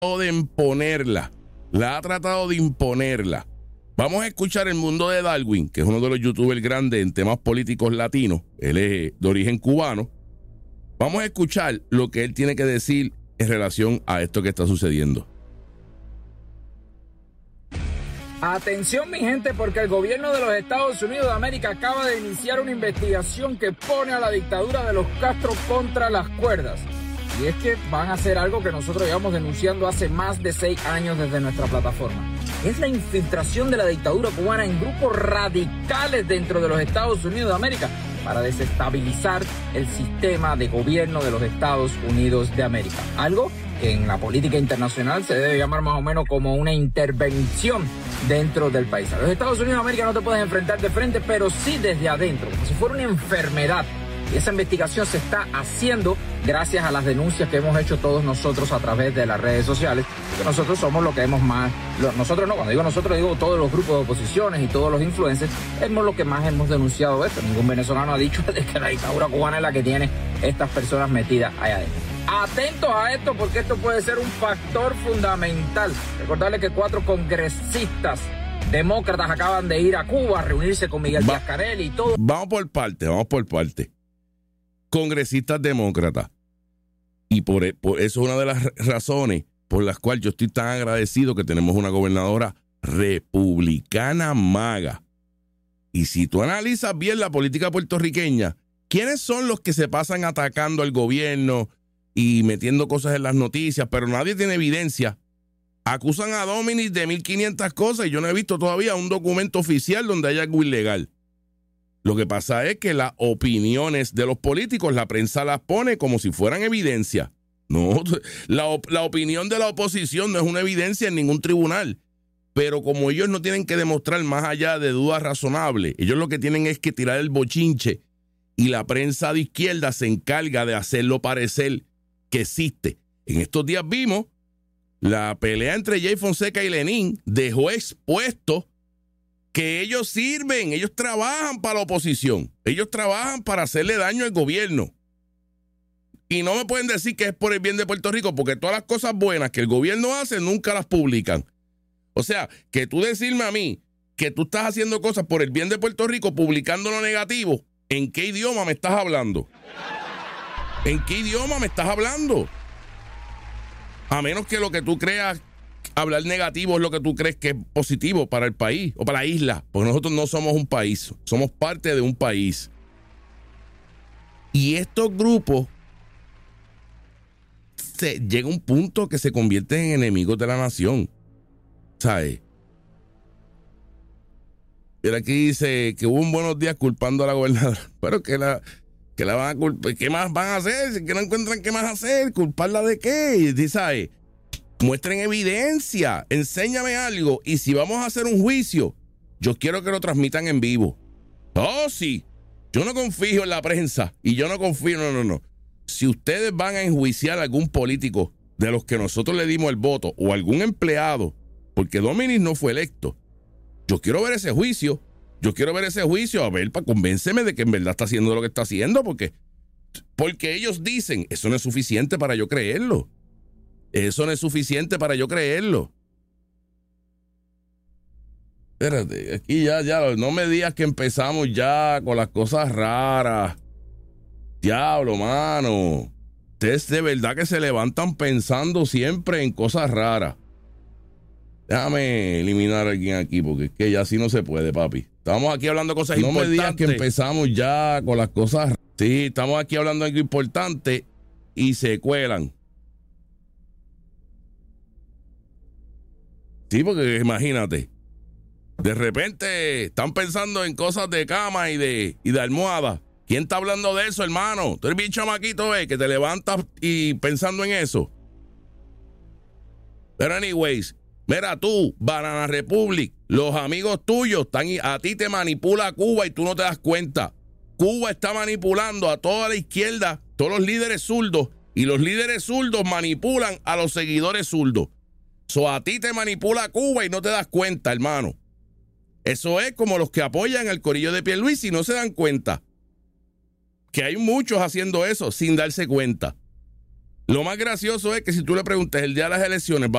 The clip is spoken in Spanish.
de imponerla. La ha tratado de imponerla. Vamos a escuchar El Mundo de Darwin, que es uno de los youtubers grandes en temas políticos latinos. Él es de origen cubano. Vamos a escuchar lo que él tiene que decir en relación a esto que está sucediendo. Atención mi gente, porque el gobierno de los Estados Unidos de América acaba de iniciar una investigación que pone a la dictadura de los Castro contra las cuerdas. Y es que van a hacer algo que nosotros llevamos denunciando hace más de 6 años desde nuestra plataforma. Es la infiltración de la dictadura cubana en grupos radicales dentro de los Estados Unidos de América para desestabilizar el sistema de gobierno de los Estados Unidos de América. Algo que en la política internacional se debe llamar más o menos como una intervención dentro del país. A los Estados Unidos de América no te puedes enfrentar de frente, pero sí desde adentro, como si fuera una enfermedad. Y esa investigación se está haciendo gracias a las denuncias que hemos hecho todos nosotros a través de las redes sociales, que nosotros somos lo que hemos más, nosotros no, cuando digo nosotros digo todos los grupos de oposiciones y todos los influencers, hemos lo que más hemos denunciado esto. Ningún venezolano ha dicho de que la dictadura cubana es la que tiene estas personas metidas allá adentro. Atentos a esto porque esto puede ser un factor fundamental. Recordarles que 4 congresistas demócratas acaban de ir a Cuba a reunirse con Miguel Díaz-Canel y todo. Vamos por parte. Congresistas demócratas. Y por eso es una de las razones por las cuales yo estoy tan agradecido que tenemos una gobernadora republicana maga. Y si tú analizas bien la política puertorriqueña, ¿quiénes son los que se pasan atacando al gobierno y metiendo cosas en las noticias, pero nadie tiene evidencia? Acusan a Dominic de 1.500 cosas y yo no he visto todavía un documento oficial donde haya algo ilegal. Lo que pasa es que las opiniones de los políticos, la prensa las pone como si fueran evidencia. No, la opinión de la oposición no es una evidencia en ningún tribunal. Pero como ellos no tienen que demostrar más allá de dudas razonables, ellos lo que tienen es que tirar el bochinche y la prensa de izquierda se encarga de hacerlo parecer que existe. En estos días vimos la pelea entre Jay Fonseca y Lenín, dejó expuesto que ellos sirven, ellos trabajan para la oposición, ellos trabajan para hacerle daño al gobierno. Y no me pueden decir que es por el bien de Puerto Rico, porque todas las cosas buenas que el gobierno hace nunca las publican. O sea, que tú decirme a mí que tú estás haciendo cosas por el bien de Puerto Rico publicando lo negativo, ¿en qué idioma me estás hablando? ¿En qué idioma me estás hablando? A menos que lo que tú creas hablar negativo es lo que tú crees que es positivo para el país o para la isla, porque nosotros no somos un país, somos parte de un país. Y estos grupos llega un punto que se convierten en enemigos de la nación, ¿sabes? Pero aquí dice que hubo un Buenos Días culpando a la gobernadora, pero que la van a culpar, ¿qué más van a hacer? Si que no encuentran qué más hacer, ¿culparla de qué? Y ¿sabes? Muestren evidencia, enséñame algo. Y si vamos a hacer un juicio, yo quiero que lo transmitan en vivo. Oh, sí. Yo no confío en la prensa. Y yo no confío, no. Si ustedes van a enjuiciar a algún político de los que nosotros le dimos el voto o algún empleado, porque Dominic no fue electo, yo quiero ver ese juicio. A ver, para convénceme de que en verdad está haciendo lo que está haciendo, porque ellos dicen, eso no es suficiente para yo creerlo. Eso no es suficiente para yo creerlo. Espérate, aquí ya, no me digas que empezamos ya con las cosas raras. Diablo, mano. Ustedes de verdad que se levantan pensando siempre en cosas raras. Déjame eliminar a alguien aquí, porque es que ya así no se puede, papi. Estamos aquí hablando de cosas importantes. No me digas que empezamos ya con las cosas raras. Sí, estamos aquí hablando de algo importante y se cuelan. Sí, porque imagínate, de repente están pensando en cosas de cama y de almohada. ¿Quién está hablando de eso, hermano? Tú eres bien chamaquito, que te levantas y pensando en eso. Pero anyways, mira tú, Banana Republic, los amigos tuyos, a ti te manipula Cuba y tú no te das cuenta. Cuba está manipulando a toda la izquierda, todos los líderes zurdos, y los líderes zurdos manipulan a los seguidores zurdos. A ti te manipula Cuba y no te das cuenta, hermano. Eso es como los que apoyan al corillo de Pierluisi y no se dan cuenta. Que hay muchos haciendo eso sin darse cuenta. Lo más gracioso es que si tú le preguntas el día de las elecciones,